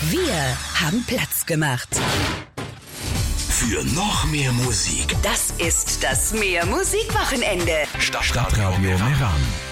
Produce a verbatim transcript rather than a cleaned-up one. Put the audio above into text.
Wir haben Platz gemacht. Für noch mehr Musik. Das ist das Mehr Musikwochenende. Stadtradio Meran.